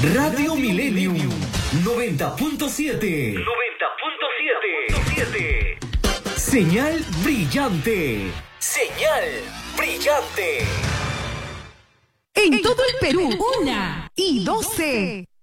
Radio Millennium 90.7. 90.7. Señal brillante. Señal brillante. En todo el Perú, 1 y 12.